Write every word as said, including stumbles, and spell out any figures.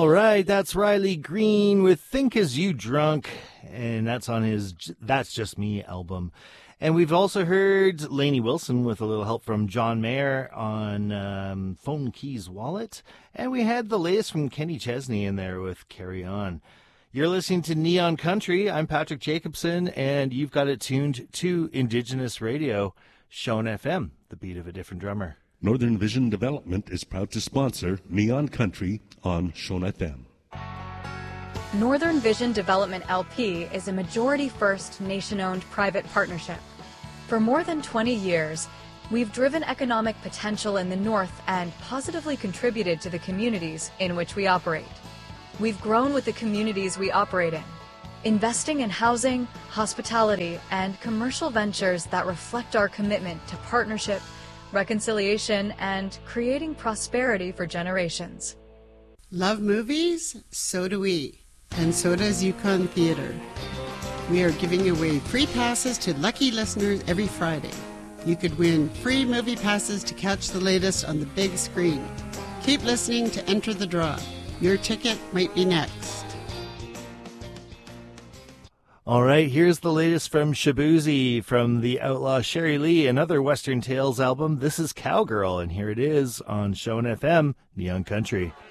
All right, that's Riley Green with Think As You Drunk, and that's on his That's Just Me album. And we've also heard Lainey Wilson with a little help from John Mayer on um, Phone Keys Wallet. And we had the latest from Kenny Chesney in there with Carry On. You're listening to Neon Country. I'm Patrick Jacobson, and you've got it tuned to Indigenous Radio, Shone F M, the beat of a different drummer. Northern Vision Development is proud to sponsor Neon Country on Shone F M. Northern Vision Development L P is a majority First Nation-owned private partnership. For more than twenty years, we've driven economic potential in the North and positively contributed to the communities in which we operate. We've grown with the communities we operate in, investing in housing, hospitality, and commercial ventures that reflect our commitment to partnership, reconciliation, and creating prosperity for generations. Love movies? So do we. And so does Yukon Theatre. We are giving away free passes to lucky listeners every Friday. You could win free movie passes to catch the latest on the big screen. Keep listening to enter the draw. Your ticket might be next. All right, here's the latest from Shaboozey from the outlaw Sherry Lee, another Western Tales album. This is Cowgirl, and here it is on Shone F M, Neon Country.